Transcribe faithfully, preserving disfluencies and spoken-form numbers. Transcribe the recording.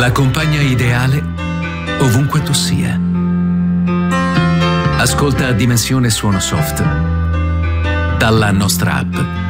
La compagna ideale ovunque tu sia. Ascolta Dimensione Suono Soft dalla nostra app.